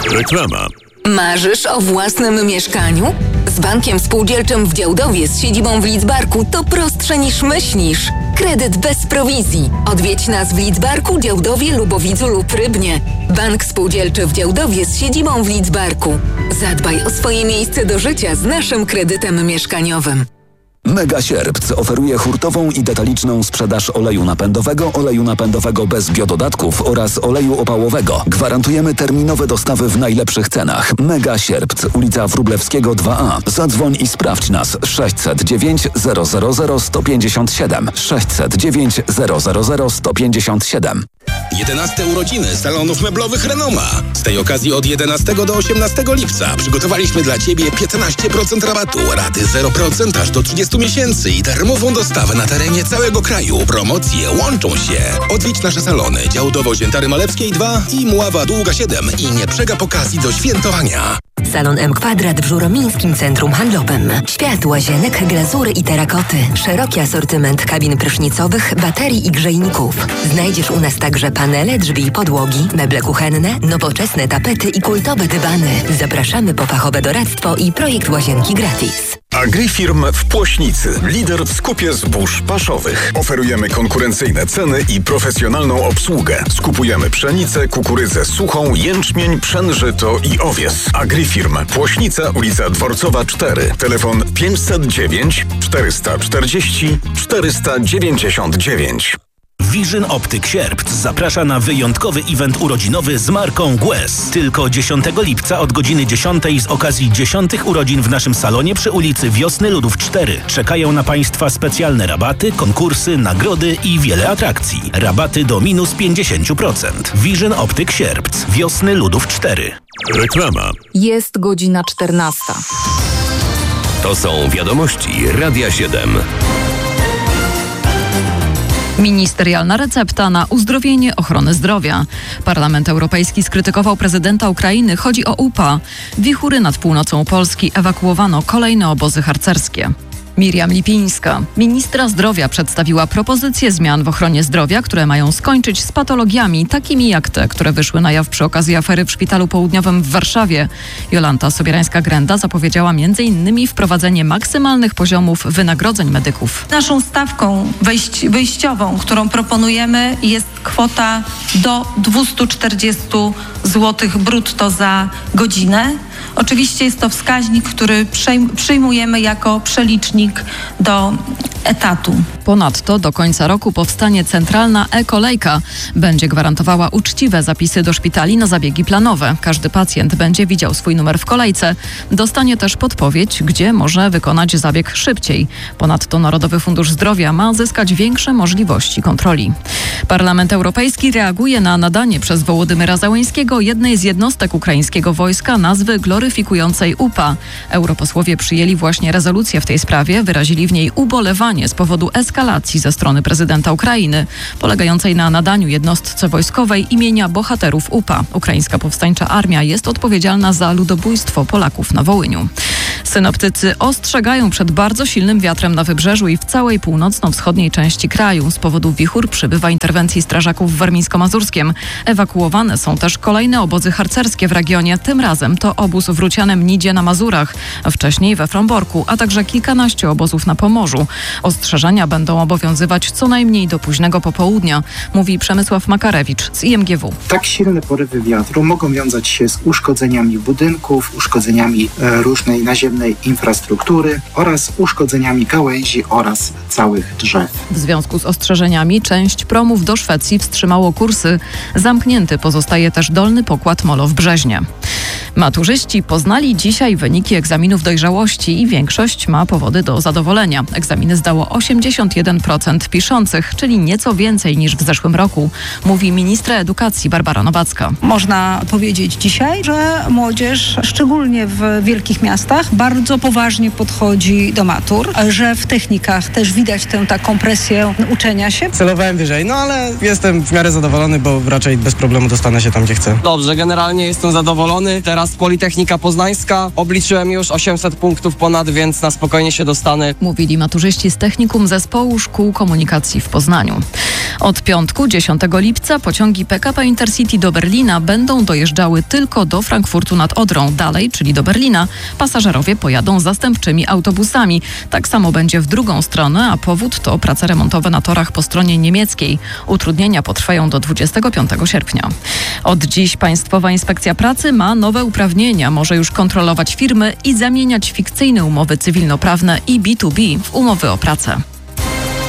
Reklama. Marzysz o własnym mieszkaniu? Z Bankiem Spółdzielczym w Działdowie z siedzibą w Lidzbarku to prostsze niż myślisz. Kredyt bez prowizji. Odwiedź nas w Lidzbarku, Działdowie, Lubowidzu lub Rybnie. Bank Spółdzielczy w Działdowie z siedzibą w Lidzbarku. Zadbaj o swoje miejsce do życia z naszym kredytem mieszkaniowym. Mega Sierpc oferuje hurtową i detaliczną sprzedaż oleju napędowego bez biododatków oraz oleju opałowego. Gwarantujemy terminowe dostawy w najlepszych cenach. Mega Sierpc, ulica Wróblewskiego 2A. Zadzwoń i sprawdź nas 609 000 157 609 000 157. 11 urodziny salonów meblowych Renoma. Z tej okazji od 11 do 18 lipca przygotowaliśmy dla Ciebie 15% rabatu, raty 0% aż do 30 miesięcy i darmową dostawę na terenie całego kraju. Promocje łączą się. Odwiedź nasze salony Działdowo Świętary Malewskiej 2 i Mława Długa 7 i nie przegap okazji do świętowania. Salon M Kwadrat w Żuromińskim Centrum Handlowym. Świat łazienek, glazury i terakoty. Szeroki asortyment kabin prysznicowych, baterii i grzejników. Znajdziesz u nas także panele, drzwi i podłogi, meble kuchenne, nowoczesne tapety i kultowe dywany. Zapraszamy po fachowe doradztwo i projekt łazienki gratis. Agrifirm w Płośnicy. Lider w skupie zbóż paszowych. Oferujemy konkurencyjne ceny i profesjonalną obsługę. Skupujemy pszenicę, kukurydzę suchą, jęczmień, pszen, żyto i owies. Agrifirm Płośnica, ulica Dworcowa 4. Telefon 509 440 499. Vision Optyk Sierpc zaprasza na wyjątkowy event urodzinowy z marką Guess. Tylko 10 lipca od godziny 10 z okazji 10 urodzin w naszym salonie przy ulicy Wiosny Ludów 4. Czekają na Państwa specjalne rabaty, konkursy, nagrody i wiele atrakcji. Rabaty do minus 50%. Vision Optyk Sierpc. Wiosny Ludów 4. Reklama. Jest godzina 14. To są wiadomości Radia 7. Ministerialna recepta na uzdrowienie ochrony zdrowia. Parlament Europejski skrytykował prezydenta Ukrainy. Chodzi o UPA. Wichury nad północą Polski ewakuowano kolejne obozy harcerskie. Miriam Lipińska. Ministra zdrowia przedstawiła propozycje zmian w ochronie zdrowia, które mają skończyć z patologiami takimi jak te, które wyszły na jaw przy okazji afery w Szpitalu Południowym w Warszawie. Jolanta Sobierańska-Grenda zapowiedziała m.in. wprowadzenie maksymalnych poziomów wynagrodzeń medyków. Naszą stawką wyjściową, którą proponujemy, jest kwota do 240 zł brutto za godzinę. Oczywiście jest to wskaźnik, który przyjmujemy jako przelicznik do etatu. Ponadto do końca roku powstanie centralna e-kolejka. Będzie gwarantowała uczciwe zapisy do szpitali na zabiegi planowe. Każdy pacjent będzie widział swój numer w kolejce. Dostanie też podpowiedź, gdzie może wykonać zabieg szybciej. Ponadto Narodowy Fundusz Zdrowia ma zyskać większe możliwości kontroli. Parlament Europejski reaguje na nadanie przez Wołodymyra Zełeńskiego jednej z jednostek ukraińskiego wojska nazwy gloryfikującej UPA. Europosłowie przyjęli właśnie rezolucję w tej sprawie. Wyrazili w niej ubolewanie z powodu eskalacji ze strony prezydenta Ukrainy, polegającej na nadaniu jednostce wojskowej imienia bohaterów UPA. Ukraińska Powstańcza Armia jest odpowiedzialna za ludobójstwo Polaków na Wołyniu. Synoptycy ostrzegają przed bardzo silnym wiatrem na wybrzeżu i w całej północno-wschodniej części kraju. Z powodu wichur przybywa interwencji strażaków w Warmińsko-Mazurskiem. Ewakuowane są też kolejne obozy harcerskie w regionie. Tym razem to obóz w Rucianem-Nidzie na Mazurach, wcześniej we Fromborku, a także kilkanaście obozów na Pomorzu. Ostrzeżenia będą obowiązywać co najmniej do późnego popołudnia, mówi Przemysław Makarewicz z IMGW. Tak silne porywy wiatru mogą wiązać się z uszkodzeniami budynków, uszkodzeniami różnej naziemnej infrastruktury oraz uszkodzeniami gałęzi oraz całych drzew. W związku z ostrzeżeniami część promów do Szwecji wstrzymało kursy. Zamknięty pozostaje też dolny pokład Molo w Brzeźnie. Maturzyści poznali dzisiaj wyniki egzaminów dojrzałości i większość ma powody do zadowolenia. Egzaminy zdało 81% piszących, czyli nieco więcej niż w zeszłym roku, mówi ministra edukacji Barbara Nowacka. Można powiedzieć dzisiaj, że młodzież, szczególnie w wielkich miastach, bardzo poważnie podchodzi do matur, że w technikach też widać tę taką presję uczenia się. Celowałem wyżej, ale jestem w miarę zadowolony, bo raczej bez problemu dostanę się tam, gdzie chcę. Dobrze, generalnie jestem zadowolony. Teraz Teraz Politechnika Poznańska. Obliczyłem już 800 punktów ponad, więc na spokojnie się dostanę. Mówili maturzyści z Technikum Zespołu Szkół Komunikacji w Poznaniu. Od piątku, 10 lipca, pociągi PKP Intercity do Berlina będą dojeżdżały tylko do Frankfurtu nad Odrą. Dalej, czyli do Berlina, pasażerowie pojadą zastępczymi autobusami. Tak samo będzie w drugą stronę, a powód to prace remontowe na torach po stronie niemieckiej. Utrudnienia potrwają do 25 sierpnia. Od dziś Państwowa Inspekcja Pracy ma nowe uprawnienia. Może już kontrolować firmy i zamieniać fikcyjne umowy cywilnoprawne i B2B w umowy o pracę.